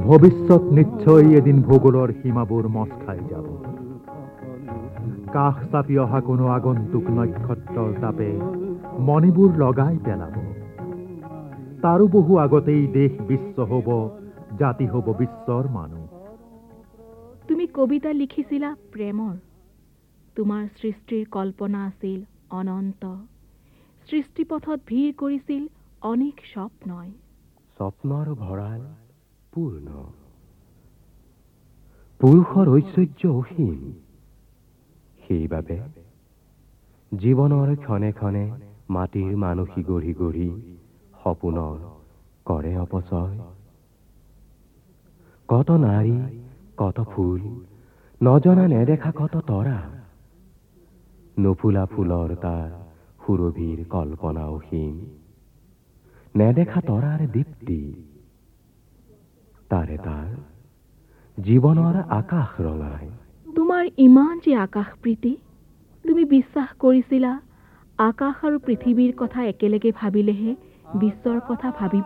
ভৱিষ্যত নিশ্চয় এদিন ভূগোলৰ সীমাবোৰ মচ খাই যাব। কাষ চাপি অহা কোনো আগন্তুক নক্ষত্ৰৰ তাপে মণিবোৰ লগাই পেলাব। তাৰো বহু আগতেই দেশ বিশ্ব হ'ব, জাতি হ'ব বিশ্বৰ মানুহ। তুমি কবিতা লিখিছিলা প্ৰেমৰ। তোমাৰ সৃষ্টিৰ কল্পনা আছিল অনন্ত। সৃষ্টিপথত ভিৰ কৰিছিল অনেক স্বপ্নই। স্বপ্নৰ ভঁৰাল পূৰ্ণ, পুৰুষৰ ঐশ্বৰ্য অসীম। সেইবাবে জীৱনৰ ক্ষণে ক্ষণে মাটিৰ মানসী গঢ়ি গঢ়ি সপোনৰ কৰে অপচয়। কত নাৰী, কত ফুল, নজনা নেদেখা কত তৰা। নুফুলা ফুলৰ তাৰ সুৰভিৰ কল্পনা অসীম। নেদেখা তৰাৰ দীপ্তি, তাৰে তাৰ জীৱনৰ আকাশ ৰঙায়। তোমাৰ ইমান যে আকাশ প্ৰীতি, তুমি বিশ্বাস কৰিছিলা আকাশ আৰু পৃথিৱীৰ কথা একেলগে ভাবিলেহে বিশ্বৰ কথা ভাবিব